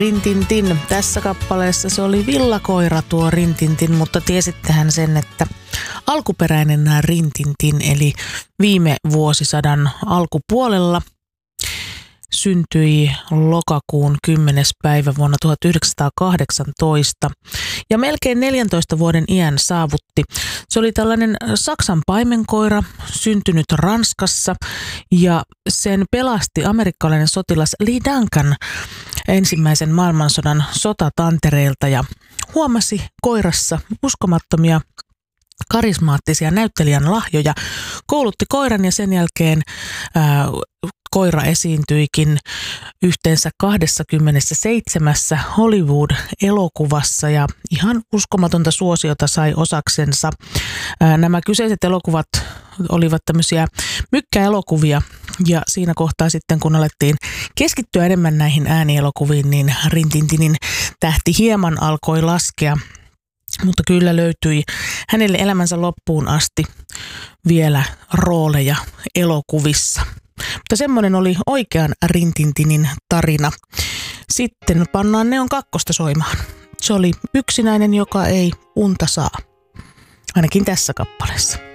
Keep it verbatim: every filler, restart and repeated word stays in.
Rintintin. Tässä kappaleessa se oli villakoira tuo Rintintin, mutta tiesittehän sen, että alkuperäinen Rintintin eli viime vuosisadan alkupuolella syntyi lokakuun kymmenes päivä vuonna tuhatyhdeksänsataakahdeksantoista ja melkein neljäntoista vuoden iän saavutti. Se oli tällainen Saksan paimenkoira, syntynyt Ranskassa ja sen pelasti amerikkalainen sotilas Lee Duncan ensimmäisen maailmansodan sotatantereilta ja huomasi koirassa uskomattomia karismaattisia näyttelijän lahjoja, koulutti koiran ja sen jälkeen ää, koira esiintyikin yhteensä kaksikymmentäseitsemän Hollywood-elokuvassa ja ihan uskomatonta suosiota sai osaksensa. Ää, nämä kyseiset elokuvat olivat tämmöisiä mykkäelokuvia ja siinä kohtaa sitten kun alettiin keskittyä enemmän näihin äänielokuviin, niin Rintintinin tähti hieman alkoi laskea. Mutta kyllä löytyi hänelle elämänsä loppuun asti vielä rooleja elokuvissa. Mutta semmoinen oli oikean Rintintinin tarina. Sitten pannaan Neon kakkosta soimaan. Se oli yksinäinen, joka ei unta saa. Ainakin tässä kappaleessa.